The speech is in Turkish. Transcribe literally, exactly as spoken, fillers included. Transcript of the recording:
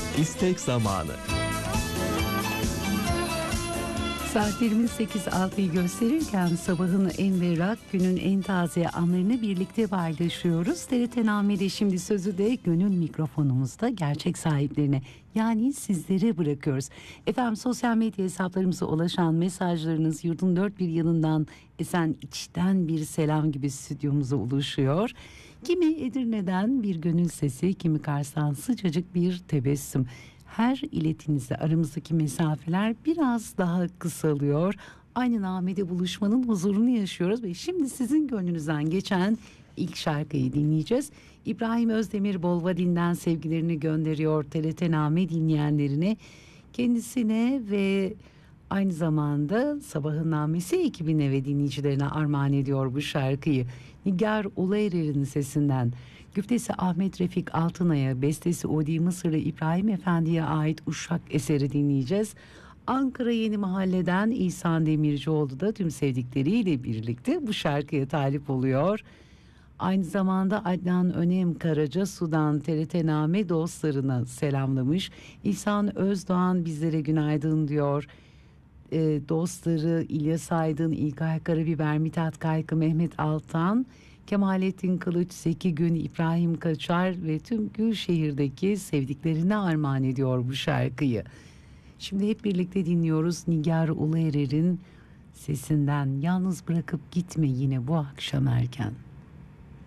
İstek zamanı. Saatlerimiz sekiz altıyı gösterirken sabahın en berrak, günün en taze anlarını birlikte paylaşıyoruz. T R T Name'de şimdi sözü de gönül mikrofonumuzda gerçek sahiplerine, yani sizlere bırakıyoruz. Efendim, sosyal medya hesaplarımıza ulaşan mesajlarınız yurdun dört bir yanından esen içten bir selam gibi stüdyomuza ulaşıyor. Kimi Edirne'den bir gönül sesi, kimi Kars'tan sıcacık bir tebessüm. Her iletinizde aramızdaki mesafeler biraz daha kısalıyor. Aynı namede buluşmanın huzurunu yaşıyoruz ve şimdi sizin gönlünüzden geçen ilk şarkıyı dinleyeceğiz. İbrahim Özdemir Bolvadin'den sevgilerini gönderiyor T R T Name dinleyenlerine, kendisine ve aynı zamanda Sabahın Namesi ekibine ve dinleyicilerine armağan ediyor bu şarkıyı. Nigar Ulayer'in sesinden, güftesi Ahmet Refik Altınay'a, bestesi Odi Mısırlı İbrahim Efendi'ye ait Uşak eseri dinleyeceğiz. Ankara Yeni Mahalle'den İhsan Demircioğlu da tüm sevdikleriyle birlikte bu şarkıya talip oluyor. Aynı zamanda Adnan Önem Karaca Sudan T R T Name dostlarına selamlamış. İhsan Özdoğan bizlere günaydın diyor. E, dostları İlyas Aydın, İlkay Karabiber, Mithat Kaykı, Mehmet Altan, Kemalettin Kılıç, Zeki Gün, İbrahim Kaçar ve tüm Gülşehir'deki sevdiklerine armağan ediyor bu şarkıyı. Şimdi hep birlikte dinliyoruz Nigar Ulayer'in sesinden. Yalnız bırakıp gitme yine bu akşam erken.